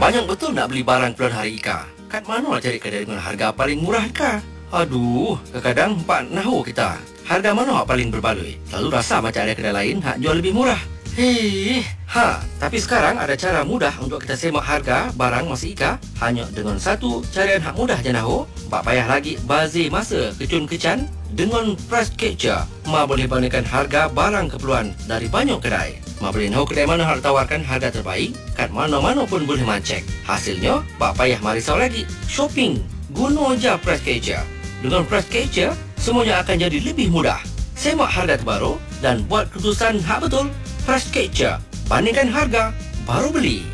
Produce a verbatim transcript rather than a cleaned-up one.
Banyak betul nak beli barang keperluan hari Ika. Kat mana nak cari kedai dengan harga paling murah Ika? Aduh, kadang-kadang empat nahu kita. Harga mana hak paling berbaloi? Lalu rasa macam ada kedai lain hak jual lebih murah. Hei, ha, tapi sekarang ada cara mudah untuk kita semak harga barang masih Ika. Hanya dengan satu carian hak mudah je nahu. Tak payah lagi bazir masa kecun-kecan. Dengan price catcher, Ma boleh bandingkan harga barang keperluan dari banyak kedai. Ma boleh tahu kedai mana hak tawarkan harga terbaik. Kat mana-mana pun boleh mancek. Hasilnya, tak payah marisau lagi. Shopping, guna je price catcher. Dengan price catcher, semuanya akan jadi lebih mudah. Semak harga terbaru dan buat keputusan hak betul. Price catcher, bandingkan harga, baru beli.